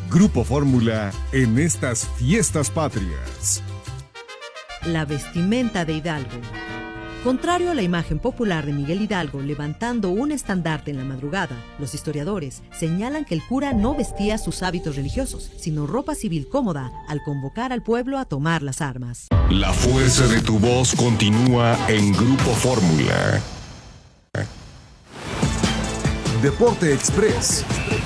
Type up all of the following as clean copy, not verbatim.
Grupo Fórmula en estas fiestas patrias. La vestimenta de Hidalgo. Contrario a la imagen popular de Miguel Hidalgo levantando un estandarte en la madrugada, los historiadores señalan que el cura no vestía sus hábitos religiosos, sino ropa civil cómoda al convocar al pueblo a tomar las armas. La fuerza de tu voz continúa en Grupo Fórmula. Deporte Express.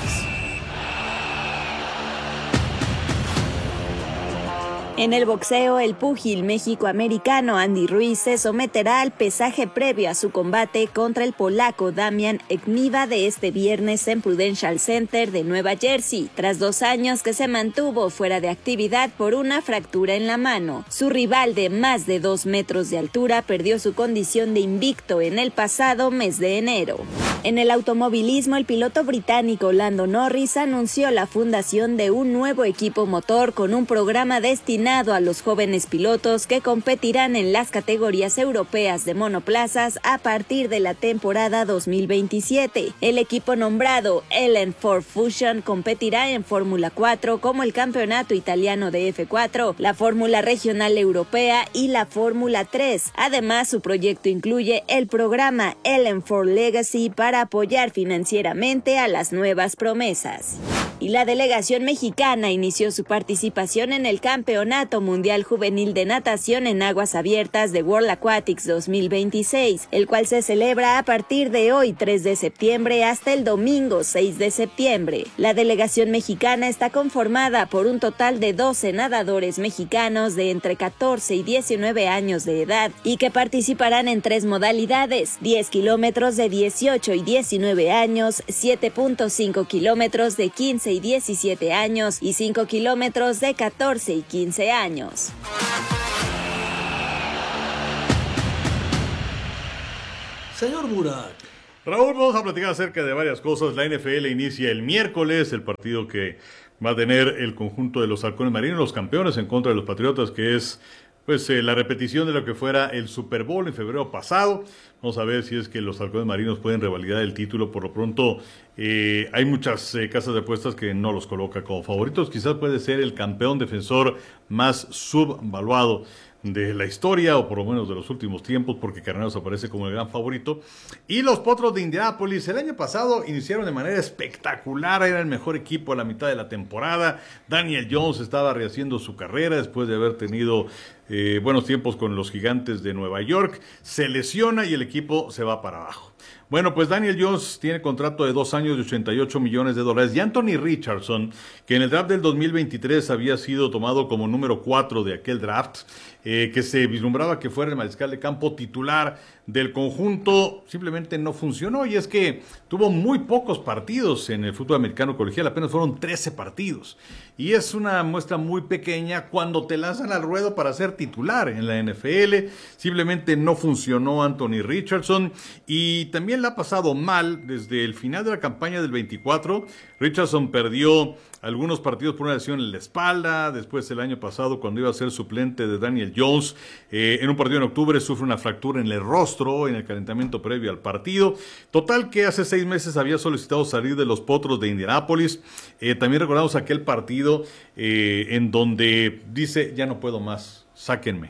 En el boxeo, el púgil mexicoamericano Andy Ruiz se someterá al pesaje previo a su combate contra el polaco Damian Ekniwa de este viernes en Prudential Center de Nueva Jersey, tras 2 años que se mantuvo fuera de actividad por una fractura en la mano. Su rival de más de 2 metros de altura perdió su condición de invicto en el pasado mes de enero. En el automovilismo, el piloto británico Lando Norris anunció la fundación de un nuevo equipo motor con un programa destinado a los jóvenes pilotos que competirán en las categorías europeas de monoplazas a partir de la temporada 2027. El equipo nombrado LN4 Fusion competirá en Fórmula 4 como el campeonato italiano de F4, la Fórmula Regional Europea y la Fórmula 3. Además, su proyecto incluye el programa LN4 Legacy para apoyar financieramente a las nuevas promesas. Y la delegación mexicana inició su participación en el Campeonato Mundial Juvenil de Natación en Aguas Abiertas de World Aquatics 2026, el cual se celebra a partir de hoy 3 de septiembre hasta el domingo 6 de septiembre. La delegación mexicana está conformada por un total de 12 nadadores mexicanos de entre 14 y 19 años de edad y que participarán en 3 modalidades: 10 kilómetros de 18 y 19 años, 7.5 kilómetros de 15 y 17 años y 5 kilómetros de 14 y 15 años. Señor Burak. Raúl, vamos a platicar acerca de varias cosas. La NFL inicia el miércoles, el partido que va a tener el conjunto de los Halcones Marinos, los campeones en contra de los Patriotas, que es la repetición de lo que fuera el Super Bowl en febrero pasado. Vamos a ver si es que los Halcones Marinos pueden revalidar el título. Por lo pronto, hay muchas casas de apuestas que no los coloca como favoritos. Quizás puede ser el campeón defensor más subvaluado de la historia, o por lo menos de los últimos tiempos, porque Carneros aparece como el gran favorito. Y los Potros de Indianápolis, el año pasado iniciaron de manera espectacular, era el mejor equipo a la mitad de la temporada. Daniel Jones estaba rehaciendo su carrera después de haber tenido buenos tiempos con los Gigantes de Nueva York. Se lesiona y el equipo se va para abajo. Bueno, pues Daniel Jones tiene contrato de 2 años de $88 millones. Y Anthony Richardson, que en el draft del 2023 había sido tomado como número 4 de aquel draft, que se vislumbraba que fuera el mariscal de campo titular del conjunto, simplemente no funcionó. Y es que tuvo muy pocos partidos en el fútbol americano colegial, apenas fueron 13 partidos. Y es una muestra muy pequeña cuando te lanzan al ruedo para ser titular en la NFL. Simplemente no funcionó Anthony Richardson, y también le ha pasado mal desde el final de la campaña del 24. Richardson perdió algunos partidos por una lesión en la espalda. Después, el año pasado, cuando iba a ser suplente de Daniel Jones, en un partido en octubre sufre una fractura en el rostro en el calentamiento previo al partido. Total que hace 6 meses había solicitado salir de los Potros de Indianápolis. También recordamos aquel partido en donde dice: ya no puedo más, sáquenme.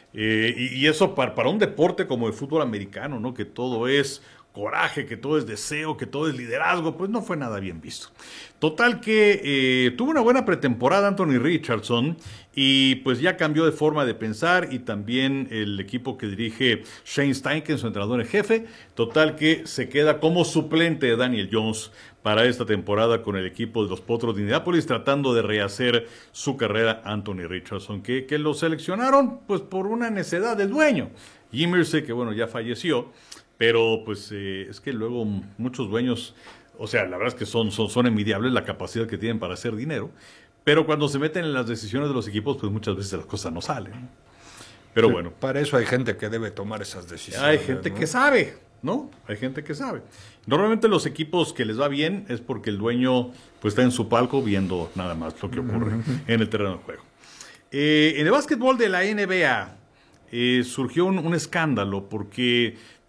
Y eso para un deporte como el fútbol americano, ¿no?, que todo es coraje, que todo es deseo, que todo es liderazgo, pues no fue nada bien visto. Total que tuvo una buena pretemporada Anthony Richardson, y pues ya cambió de forma de pensar, y también el equipo que dirige Shane Steichen, su entrenador en jefe. Total que se queda como suplente de Daniel Jones para esta temporada con el equipo de los Potros de Indianápolis, tratando de rehacer su carrera Anthony Richardson, que lo seleccionaron pues por una necedad del dueño, Jim Irsay, que bueno, ya falleció. Pero pues es que luego muchos dueños, o sea, la verdad es que son envidiables la capacidad que tienen para hacer dinero, pero cuando se meten en las decisiones de los equipos, pues muchas veces las cosas no salen, ¿no? Pero sí, bueno. Para eso hay gente que debe tomar esas decisiones. Hay gente, ¿no?, que sabe, ¿no? Hay gente que sabe. Normalmente los equipos que les va bien es porque el dueño pues está en su palco viendo nada más lo que ocurre en el terreno de juego. En el básquetbol de la NBA surgió un escándalo porque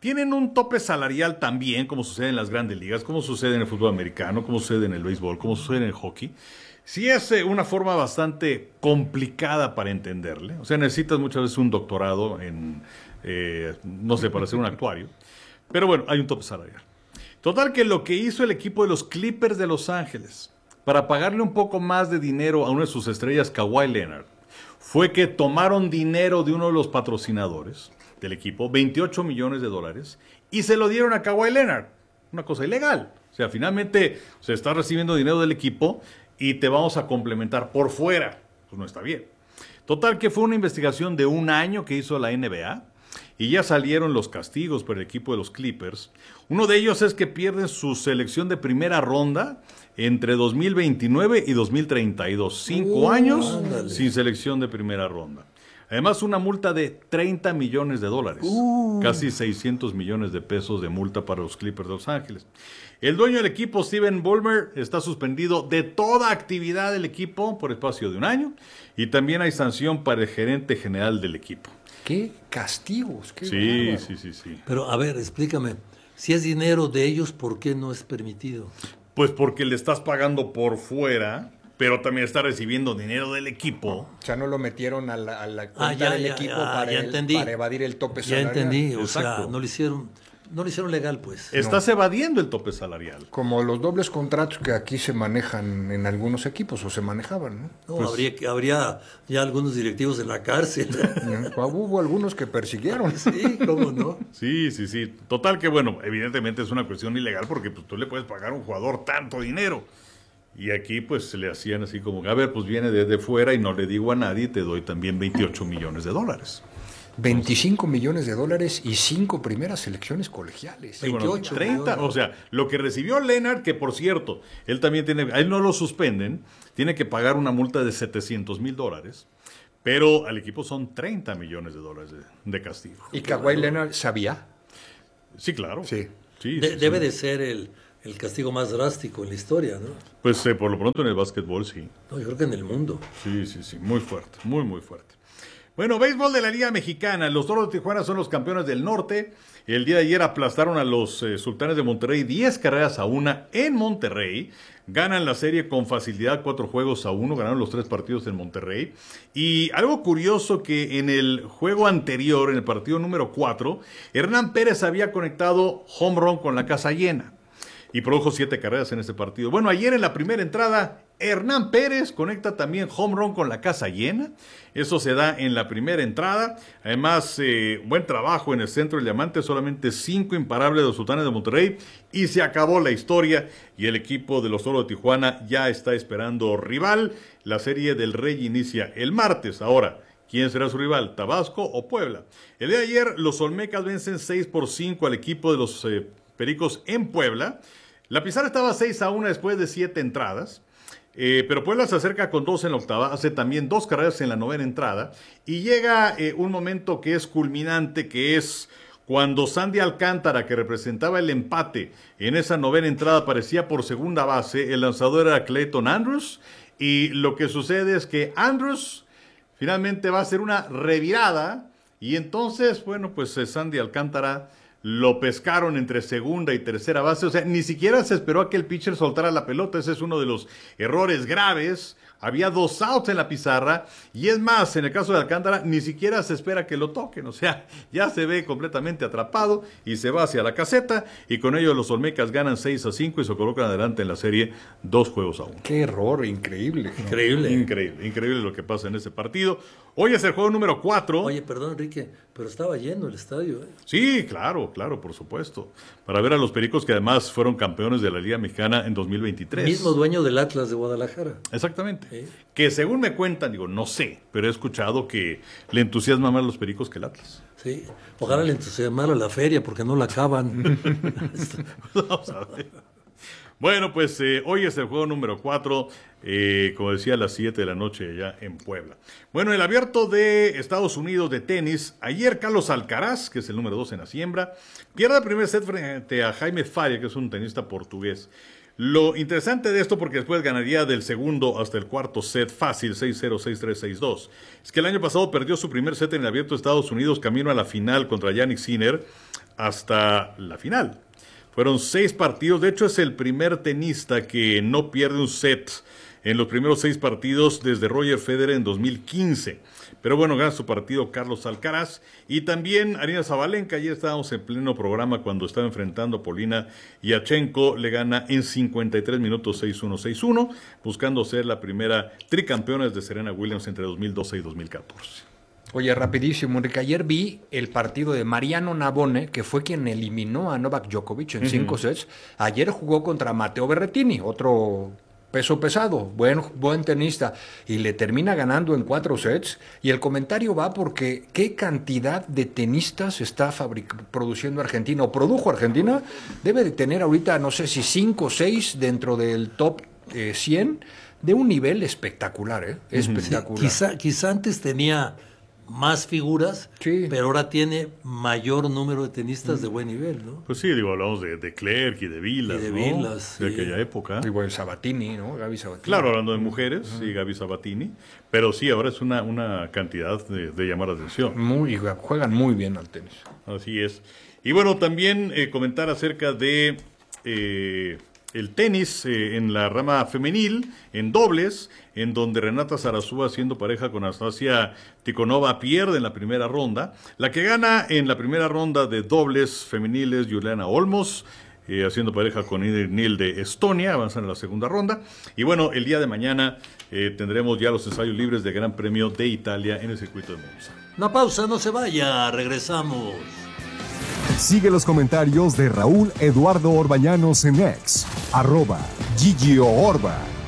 tienen un tope salarial también, como sucede en las grandes ligas, como sucede en el fútbol americano, como sucede en el béisbol, como sucede en el hockey. Sí es una forma bastante complicada para entenderle. O sea, necesitas muchas veces un doctorado en, no sé, para ser un actuario. Pero bueno, hay un tope salarial. Total que lo que hizo el equipo de los Clippers de Los Ángeles para pagarle un poco más de dinero a una de sus estrellas, Kawhi Leonard, fue que tomaron dinero de uno de los patrocinadores del equipo, $28 millones, y se lo dieron a Kawhi Leonard. Una cosa ilegal. O sea, finalmente se está recibiendo dinero del equipo y te vamos a complementar por fuera. Pues no está bien. Total que fue una investigación de 1 año que hizo la NBA y ya salieron los castigos por el equipo de los Clippers. Uno de ellos es que pierden su selección de primera ronda entre 2029 y 2032. 5 años sin selección de primera ronda. Además, una multa de $30 millones. Casi 600 millones de pesos de multa para los Clippers de Los Ángeles. El dueño del equipo, Steven Ballmer, está suspendido de toda actividad del equipo por espacio de 1 año. Y también hay sanción para el gerente general del equipo. ¡Qué castigos! Qué Sí. Sí. Pero, a ver, explícame. Si es dinero de ellos, ¿por qué no es permitido? Pues porque le estás pagando por fuera, pero también está recibiendo dinero del equipo. O sea, no lo metieron a la cuenta del equipo para evadir el tope salarial. Ya entendí, o Exacto. sea, no lo hicieron legal, pues. Estás evadiendo el tope salarial. Como los dobles contratos que aquí se manejan en algunos equipos, o se manejaban, ¿no? No, habría ya algunos directivos en la cárcel. Hubo algunos que persiguieron. Sí, ¿cómo no? Sí. Total que, bueno, evidentemente es una cuestión ilegal porque pues, tú le puedes pagar a un jugador tanto dinero. Y aquí pues se le hacían así como, a ver, pues viene desde fuera y no le digo a nadie, te doy también $28 millones. $25 millones y 5 primeras selecciones colegiales. Sí, bueno, 28 30, millones. o sea, lo que recibió Leonard, que por cierto, él también tiene, a él no lo suspenden, tiene que pagar una multa de $700,000, pero al equipo son $30 millones de castigo. ¿Y Kawhi Leonard sabía? Sí, claro. Sí. Debe de ser el castigo más drástico en la historia, ¿no? Pues por lo pronto en el básquetbol sí. No, yo creo que en el mundo. Sí, muy fuerte, muy fuerte. Bueno, béisbol de la Liga Mexicana. Los Toros de Tijuana son los campeones del norte. El día de ayer aplastaron a los Sultanes de Monterrey 10-1 en Monterrey. Ganan la serie con facilidad 4-1. Ganaron los 3 partidos en Monterrey. Y algo curioso que en el juego anterior, en el partido número 4, Hernán Pérez había conectado home run con la casa llena. Y produjo 7 carreras en este partido. Bueno, ayer en la primera entrada, Hernán Pérez conecta también home run con la casa llena. Eso se da en la primera entrada. Además, buen trabajo en el centro del diamante. Solamente 5 imparables de los Sultanes de Monterrey. Y se acabó la historia. Y el equipo de los Toros de Tijuana ya está esperando rival. La serie del Rey inicia el martes. Ahora, ¿quién será su rival? ¿Tabasco o Puebla? El día de ayer, los Olmecas vencen 6-5 al equipo de los Pericos en Puebla. La pizarra estaba 6-1 después de 7 entradas, pero Puebla se acerca con 2 en la octava, hace también 2 carreras en la novena entrada, y llega un momento que es culminante, que es cuando Sandy Alcántara, que representaba el empate en esa novena entrada, aparecía por segunda base. El lanzador era Clayton Andrews, y lo que sucede es que Andrews finalmente va a hacer una revirada, y entonces, bueno, pues Sandy Alcántara lo pescaron entre segunda y tercera base. O sea, ni siquiera se esperó a que el pitcher soltara la pelota. Ese es uno de los errores graves. Había 2 outs en la pizarra. Y es más, en el caso de Alcántara, ni siquiera se espera que lo toquen. O sea, ya se ve completamente atrapado y se va hacia la caseta. Y con ello los Olmecas ganan 6-5 y se colocan adelante en la serie 2-1. ¡Qué error! Increíble. Increíble lo que pasa en ese partido. Hoy es el juego número 4. Oye, perdón, Enrique, pero estaba lleno el estadio, ¿eh? Sí, claro, por supuesto. Para ver a los Pericos, que además fueron campeones de la Liga Mexicana en 2023. Mismo dueño del Atlas de Guadalajara. Exactamente. Sí. Que según me cuentan, digo, no sé, pero he escuchado que le entusiasma más a los Pericos que el Atlas. Sí, ojalá le entusiasmara la feria porque no la acaban. Vamos a ver. Bueno, pues hoy es el juego número 4, como decía, a las 7 de la noche allá en Puebla. Bueno, el abierto de Estados Unidos de tenis, ayer Carlos Alcaraz, que es el número 2 en la siembra, pierde el primer set frente a Jaime Faria, que es un tenista portugués. Lo interesante de esto, porque después ganaría del segundo hasta el cuarto set fácil, 6-0, 6-3, 6-2, es que el año pasado perdió su primer set en el abierto de Estados Unidos camino a la final contra Jannik Sinner. hasta la final. Fueron 6 partidos, de hecho es el primer tenista que no pierde un set en los primeros 6 partidos desde Roger Federer en 2015. Pero bueno, gana su partido Carlos Alcaraz y también Aryna Sabalenka. Ayer estábamos en pleno programa cuando estaba enfrentando a Polina Yachenko. Le gana en 53 minutos 6-1, 6-1, buscando ser la primera tricampeona de Serena Williams entre 2012 y 2014. Oye, rapidísimo, Enrique, ayer vi el partido de Mariano Navone, que fue quien eliminó a Novak Djokovic en 5 sets. Ayer jugó contra Matteo Berrettini, otro peso pesado, buen tenista, y le termina ganando en 4 sets. Y el comentario va porque qué cantidad de tenistas está produciendo Argentina, o produjo Argentina. Debe de tener ahorita, no sé si 5 o 6 dentro del top 100, de un nivel espectacular, espectacular. Sí, quizá antes tenía más figuras, sí, pero ahora tiene mayor número de tenistas de buen nivel, ¿no? Pues sí, hablamos de Clerc y de Vilas, y de ¿no? Vilas, de sí, aquella época. Y bueno, Sabatini, ¿no? Gaby Sabatini. Claro, hablando de mujeres, sí, Gaby Sabatini, pero sí, ahora es una cantidad de llamar la atención. Juegan muy bien al tenis. Así es. Y bueno, también comentar acerca de el tenis en la rama femenil, en dobles, en donde Renata Zarazúa, haciendo pareja con Anastasia Tikhonova, pierde en la primera ronda. La que gana en la primera ronda de dobles femeniles, Juliana Olmos, haciendo pareja con Ingrid Nil de Estonia, avanzan en la segunda ronda. Y bueno, el día de mañana tendremos ya los ensayos libres de Gran Premio de Italia en el circuito de Monza. Una pausa, no se vaya, regresamos. Sigue los comentarios de Raúl Eduardo Orbañanos en X, @GigioOrba.